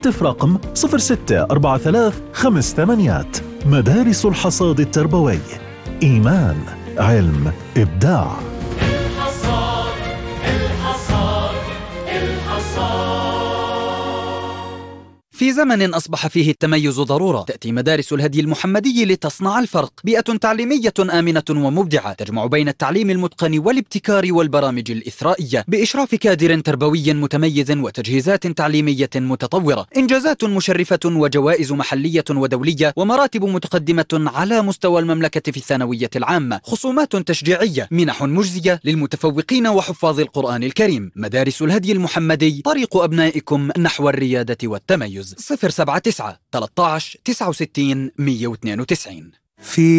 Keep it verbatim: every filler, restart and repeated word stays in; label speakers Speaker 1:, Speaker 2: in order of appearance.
Speaker 1: هاتف رقم صفر ستة أربعة ثلاث خمس ثمانيات. مدارس الحصاد التربوي، إيمان، علم، إبداع.
Speaker 2: الحصاد الحصاد الحصاد.
Speaker 3: في زمن أصبح فيه التميز ضرورة، تأتي مدارس الهدي المحمدي لتصنع الفرق. بيئة تعليمية آمنة ومبدعة تجمع بين التعليم المتقن والابتكار والبرامج الإثرائية بإشراف كادر تربوي متميز وتجهيزات تعليمية متطورة. إنجازات مشرفة وجوائز محلية ودولية ومراتب متقدمة على مستوى المملكة في الثانوية العامة. خصومات تشجيعية، منح مجزية للمتفوقين وحفاظ القرآن الكريم. مدارس الهدي المحمدي، طريق أبنائكم نحو الريادة والتميز. صفر سبعة تسعة ثلاثة عشر تسعة وستين مئة واثنين وتسعين.
Speaker 1: في